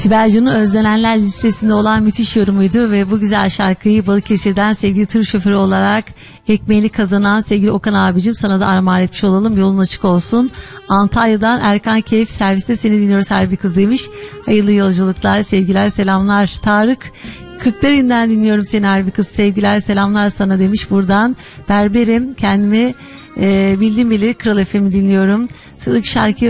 Sibelcan'ın özlenenler listesinde olan müthiş yorumuydu ve bu güzel şarkıyı Balıkesir'den sevgili tır şoförü olarak ekmeğini kazanan sevgili Okan abicim sana da armağan etmiş olalım. Yolun açık olsun. Antalya'dan Erkan Keyif serviste seni dinliyoruz her bir kız demiş. Hayırlı yolculuklar, sevgiler, selamlar. Tarık Kırklareli'nden dinliyorum seni harbi kız, sevgiler selamlar sana demiş buradan. Berberim kendimi bildim bile Kral FM'i dinliyorum. Sıdık şarkıyı